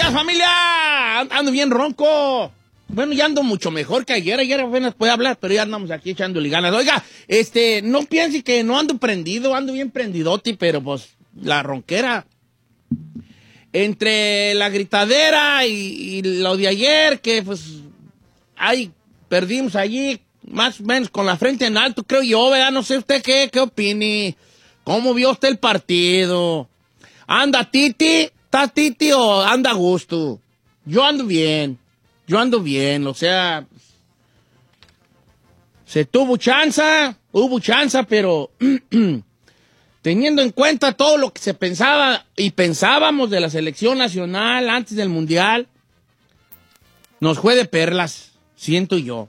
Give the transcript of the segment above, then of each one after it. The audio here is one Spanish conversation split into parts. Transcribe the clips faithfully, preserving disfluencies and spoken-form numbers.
días, familia! Ando bien ronco. Bueno, ya ando mucho mejor que ayer. Ayer apenas puede hablar, pero ya andamos aquí echándole ganas. Oiga, este, no piense que no ando prendido, ando bien prendidoti, pero pues la ronquera. Entre la gritadera y, y lo de ayer, que pues, ay, perdimos allí, más o menos con la frente en alto, creo yo, ¿verdad? No sé usted qué, qué opine. ¿Cómo vio usted el partido? ¿Anda Titi? ¿Está Titi o anda a gusto? Yo ando bien. Yo ando bien, o sea, se tuvo chanza, hubo chanza, pero teniendo en cuenta todo lo que se pensaba y pensábamos de la selección nacional antes del Mundial, nos fue de perlas, siento yo.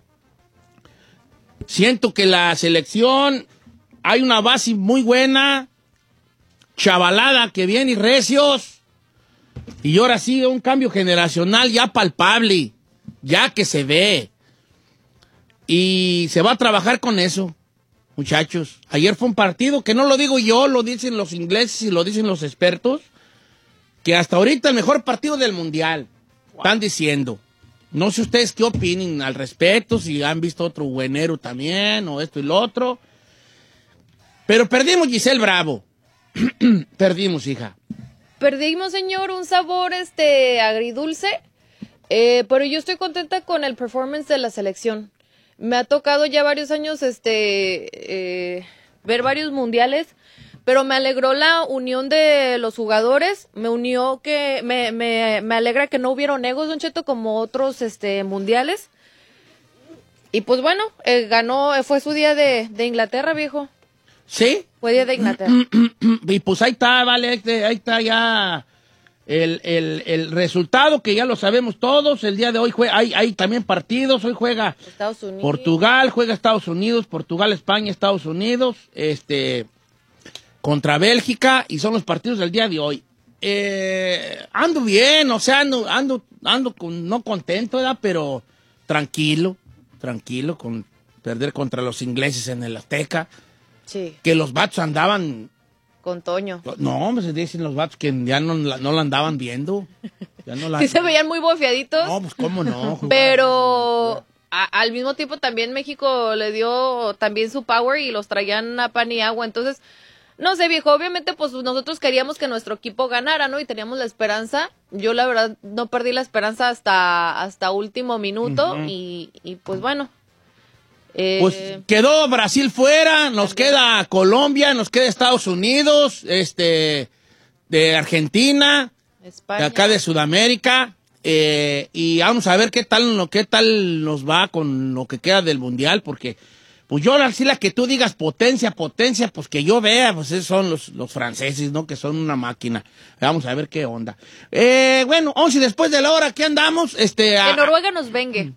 Siento que la selección, hay una base muy buena, chavalada que viene y recios. Y ahora sí, un cambio generacional ya palpable, ya que se ve. Y se va a trabajar con eso, muchachos. Ayer fue un partido que no lo digo yo, lo dicen los ingleses y lo dicen los expertos, que hasta ahorita el mejor partido del Mundial. Wow. Están diciendo. No sé ustedes qué opinen al respecto, si han visto otro buenero también, o esto y lo otro. Pero perdimos, Giselle Bravo. Perdimos, hija. Perdimos, señor, un sabor este agridulce, eh, pero yo estoy contenta con el performance de la selección. Me ha tocado ya varios años este eh, ver varios mundiales, pero me alegró la unión de los jugadores, me unió que me, me, me alegra que no hubieron egos, Don Cheto, como otros este mundiales. Y pues bueno, eh, ganó, fue su día de, de Inglaterra, viejo. ¿Sí? Fue día de Inglaterra. Y pues ahí está, vale, ahí está ya el, el, el resultado que ya lo sabemos todos. El día de hoy jue- hay, hay también partidos. Hoy juega Estados Unidos. Portugal, juega Estados Unidos, Portugal, España, Estados Unidos, este, contra Bélgica, y son los partidos del día de hoy. Eh, ando bien, o sea, ando, ando, ando con, no contento, ¿verdad? Pero tranquilo, tranquilo con perder contra los ingleses en el Azteca. Sí. Que los vatos andaban... Con Toño. No, me se dicen los vatos que ya no la, no la andaban viendo. Ya no la... Sí se veían muy bofeaditos. No, pues cómo no. Pero a, al mismo tiempo también México le dio también su power y los traían a pan y agua. Entonces, no sé, viejo, obviamente pues nosotros queríamos que nuestro equipo ganara, ¿no? Y teníamos la esperanza. Yo la verdad no perdí la esperanza hasta, hasta último minuto. Uh-huh. y, y pues bueno. Eh, pues quedó Brasil fuera, nos también queda Colombia, nos queda Estados Unidos, este, de Argentina, España, de acá de Sudamérica, eh, y vamos a ver qué tal, qué tal nos va con lo que queda del Mundial, porque pues yo así la que tú digas potencia, potencia, pues que yo vea, pues esos son los, los franceses, ¿no? Que son una máquina. Vamos a ver qué onda. Eh, bueno, once después de la hora, ¿qué andamos? Este, que a, Noruega nos vengue.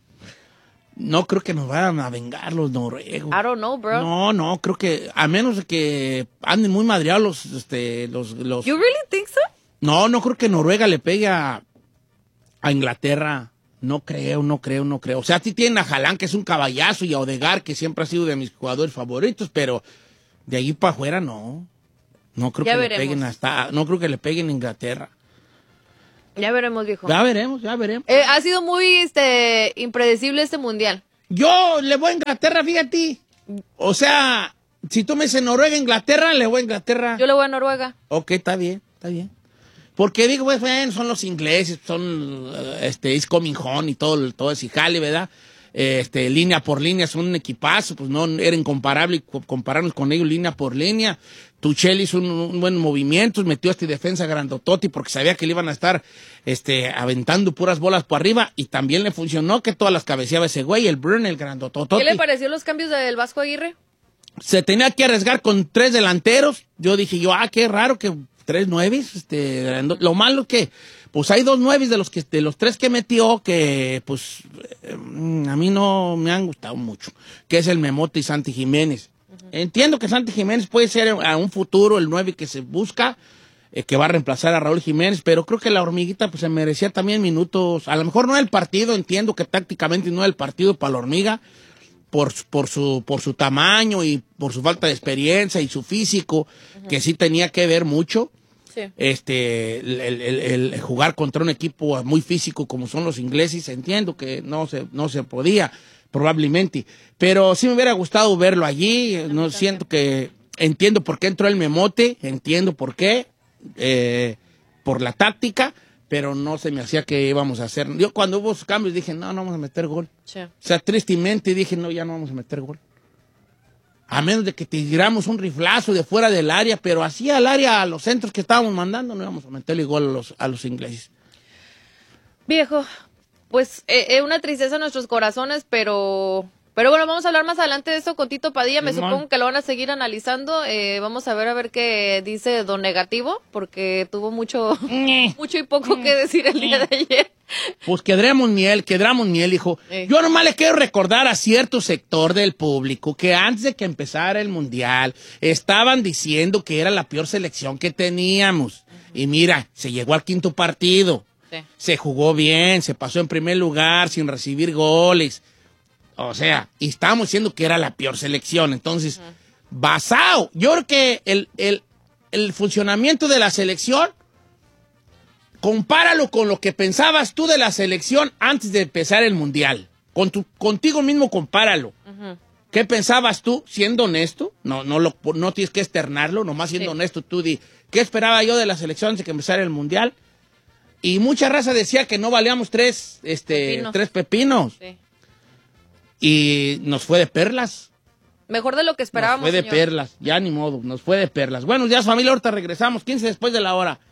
No creo que nos vayan a vengar los noruegos. I don't know, bro. No, no, creo que a menos de que anden muy madreados los, este, los, los... You really think so? No, no creo que Noruega le pegue a, a Inglaterra. No creo, no creo, no creo. O sea, sí tienen a Haaland, que es un caballazo, y a Odegaard, que siempre ha sido de mis jugadores favoritos, pero de ahí para afuera no. No creo ya que veremos. le peguen hasta, no creo que le peguen a Inglaterra. Ya veremos, viejo. Ya veremos, ya veremos. Eh, ha sido muy este impredecible este mundial. Yo le voy a Inglaterra, fíjate. O sea, si tú me dices Noruega, Inglaterra, le voy a Inglaterra. Yo le voy a Noruega. Ok, está bien, está bien. Porque digo, pues, bueno, son los ingleses, son, este, It's Coming Home y todo, todo ese jale, ¿verdad? Este, línea por línea, son un equipazo, pues no era incomparable compararnos con ellos línea por línea. Tuchel hizo un, un buen movimiento, metió a este defensa grandototi porque sabía que le iban a estar este, aventando puras bolas por arriba, y también le funcionó que todas las cabeceaba ese güey, el Burn, el grandototi. ¿Qué le pareció los cambios del Vasco Aguirre? Se tenía que arriesgar con tres delanteros. Yo dije yo, ah, qué raro que tres nueves. Este, lo malo es que pues hay dos nueves de los que de los tres que metió que pues eh, a mí no me han gustado mucho, que es el Memote y Santi Jiménez. Uh-huh. Entiendo que Santi Jiménez puede ser a un futuro el nueve que se busca, eh, que va a reemplazar a Raúl Jiménez, pero creo que la hormiguita pues se merecía también minutos, a lo mejor no el partido, entiendo que tácticamente no el partido para la hormiga, por, por su por su tamaño y por su falta de experiencia y su físico, uh-huh, que sí tenía que ver mucho. Sí. Este, el, el- el- el jugar contra un equipo muy físico como son los ingleses, entiendo que no se, no se podía, probablemente. Pero sí me hubiera gustado verlo allí. No siento que, entiendo por qué entró el Memote, entiendo por qué, eh, por la táctica, pero no se me hacía que íbamos a hacer. Yo cuando hubo esos cambios dije, no, no vamos a meter gol. Sí. O sea, tristemente dije, no, ya no vamos a meter gol. A menos de que tiramos un riflazo de fuera del área, pero así al área, a los centros que estábamos mandando, no íbamos a meterle gol a los, a los ingleses. Viejo, pues es eh, eh, una tristeza en nuestros corazones, pero... Pero bueno, vamos a hablar más adelante de eso con Tito Padilla. Me Simón. supongo que lo van a seguir analizando. Eh, vamos a ver a ver qué dice Don Negativo, porque tuvo mucho, mucho y poco que decir el día de ayer. Pues quedremos ni él, quedremos ni él, hijo. Eh. Yo nomás le quiero recordar a cierto sector del público que antes de que empezara el Mundial estaban diciendo que era la peor selección que teníamos. Y mira, se llegó al quinto partido. Sí. Se jugó bien, se pasó en primer lugar sin recibir goles. O sea, y estábamos diciendo que era la peor selección. Entonces, uh-huh. basado, yo creo que el, el, el funcionamiento de la selección, compáralo con lo que pensabas tú de la selección antes de empezar el Mundial. Con tu, contigo mismo compáralo. Uh-huh. ¿Qué pensabas tú, siendo honesto? No, no, lo, no tienes que externarlo, nomás siendo sí. honesto tú di, ¿qué esperaba yo de la selección antes de que empezara el Mundial? Y mucha raza decía que no valíamos tres, este, pepinos. tres pepinos. Sí. Y nos fue de perlas. Mejor de lo que esperábamos, Nos fue de señor. perlas, ya ni modo, nos fue de perlas. Buenos días, familia, ahorita regresamos, quince después de la hora.